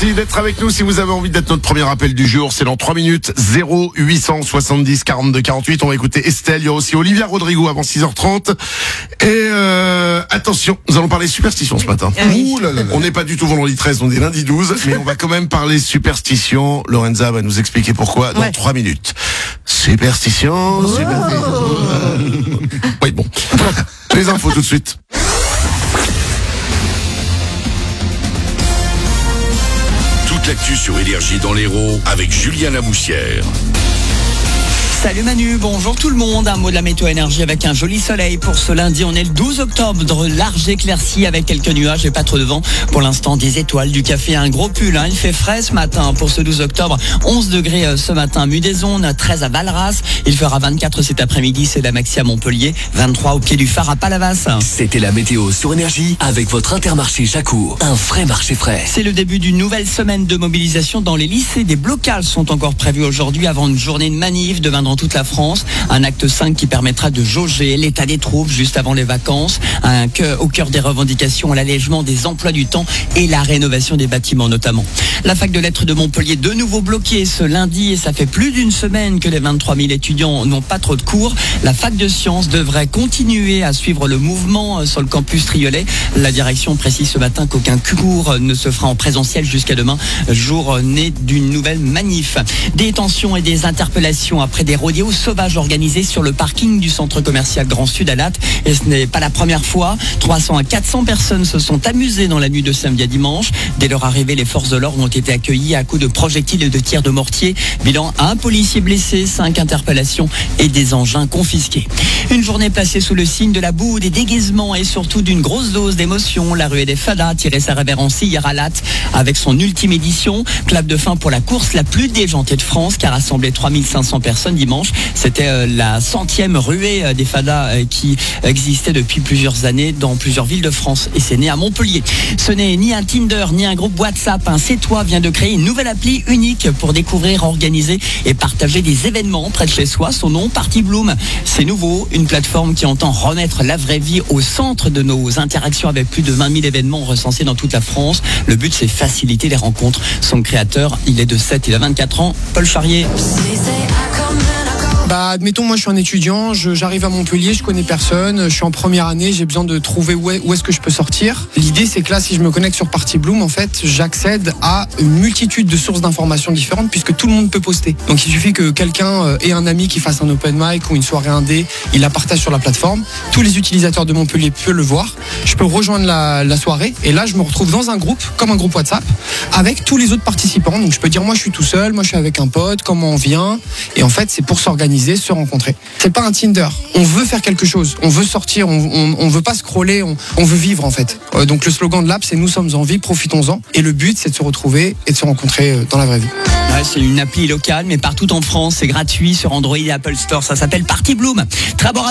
Merci d'être avec nous. Si vous avez envie d'être notre premier appel du jour, c'est dans 3 minutes. 0870 42 48. On va écouter Estelle. Il y a aussi Olivia Rodrigo avant 6h30. Et attention, nous allons parler superstition ce matin. Oui. On n'est pas du tout vendredi 13, on est lundi 12. Mais on va quand même parler superstition. Lorenza va nous expliquer pourquoi dans 3 minutes. Superstition. Oui, bon. Les infos tout de suite. Toute l'actu sur Énergie dans l'Hérault avec Julien Lamoussière. Salut Manu, bonjour tout le monde. Un mot de la météo énergie avec un joli soleil pour ce lundi. On est le 12 octobre, large éclairci avec quelques nuages et pas trop de vent. Pour l'instant, des étoiles, du café, un gros pull. Il fait frais ce matin pour ce 12 octobre. 11 degrés ce matin à Mudaison, 13 à Valras. Il fera 24 cet après-midi, c'est la maxi à Montpellier. 23 au pied du phare à Palavas. C'était la météo sur Énergie avec votre Intermarché Jacour. Un vrai marché frais. C'est le début d'une nouvelle semaine de mobilisation dans les lycées. Des blocages sont encore prévus aujourd'hui avant une journée de manif demain dans toute la France. Un acte 5 qui permettra de jauger l'état des troupes juste avant les vacances. Au cœur des revendications, l'allègement des emplois du temps et la rénovation des bâtiments notamment. La fac de lettres de Montpellier de nouveau bloquée ce lundi et ça fait plus d'une semaine que les 23 000 étudiants n'ont pas trop de cours. La fac de sciences devrait continuer à suivre le mouvement sur le campus Triolet. La direction précise ce matin qu'aucun cours ne se fera en présentiel jusqu'à demain, jour né d'une nouvelle manif. Des tensions et des interpellations après des rodéos sauvages organisés sur le parking du centre commercial Grand Sud à Latte. Et ce n'est pas la première fois. 300 à 400 personnes se sont amusées dans la nuit de samedi à dimanche. Dès leur arrivée, les forces de l'ordre ont été accueillies à coups de projectiles et de tirs de mortier. Bilan, un policier blessé, 5 interpellations et des engins confisqués. Une journée placée sous le signe de la boue, des déguisements et surtout d'une grosse dose d'émotion. La ruée des Fadas tirait sa révérence hier à Latte avec son ultime édition. Clap de fin pour la course la plus déjantée de France qui a rassemblé 3500 personnes dimanche. C'était la 100e ruée des Fadas qui existait depuis plusieurs années dans plusieurs villes de France et c'est né à Montpellier. Ce n'est ni un Tinder ni un groupe WhatsApp. C'est toi vient de créer une nouvelle appli unique pour découvrir, organiser et partager des événements près de chez soi. Son nom, Party Bloom. C'est nouveau, une plateforme qui entend remettre la vraie vie au centre de nos interactions avec plus de 20 000 événements recensés dans toute la France. Le but, c'est faciliter les rencontres. Son créateur, il est de 7, il a 24 ans, Paul Charrier. Admettons, moi je suis un étudiant, j'arrive à Montpellier, je connais personne, je suis en première année, j'ai besoin de trouver où est-ce que je peux sortir. L'idée c'est que là, si je me connecte sur Party Bloom, en fait, j'accède à une multitude de sources d'informations différentes puisque tout le monde peut poster. Donc il suffit que quelqu'un ait un ami qui fasse un open mic ou une soirée indé, il la partage sur la plateforme. Tous les utilisateurs de Montpellier peuvent le voir. Je peux rejoindre la soirée et là je me retrouve dans un groupe, comme un groupe WhatsApp, avec tous les autres participants. Donc je peux dire moi je suis tout seul, moi je suis avec un pote, comment on vient. Et en fait c'est pour s'organiser, se rencontrer. C'est pas un Tinder. On veut faire quelque chose. On veut sortir. On veut pas scroller. On veut vivre en fait. Donc le slogan de l'app, c'est nous sommes en vie, profitons-en. Et le but, c'est de se retrouver et de se rencontrer dans la vraie vie. Ouais, c'est une appli locale, mais partout en France, c'est gratuit sur Android et Apple Store. Ça s'appelle Party Bloom. Très bon